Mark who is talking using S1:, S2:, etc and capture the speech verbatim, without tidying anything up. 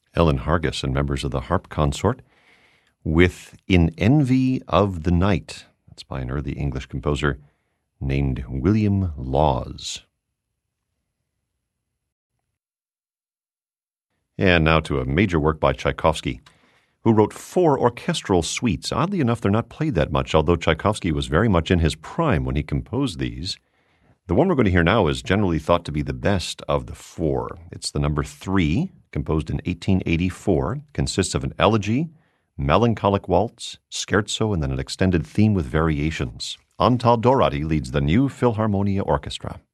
S1: Ellen Hargis and members of the harp consort with In Envy of the Night. That's by an early English composer named William Laws. And now to a major work by Tchaikovsky, who wrote four orchestral suites. Oddly enough, they're not played that much, although Tchaikovsky was very much in his prime when he composed these. The one we're going to hear now is generally thought to be the best of the four. It's the number three, composed in eighteen eighty-four, consists of an elegy, melancholic waltz, scherzo, and then an extended theme with variations. Antal Dorati leads the New Philharmonia Orchestra.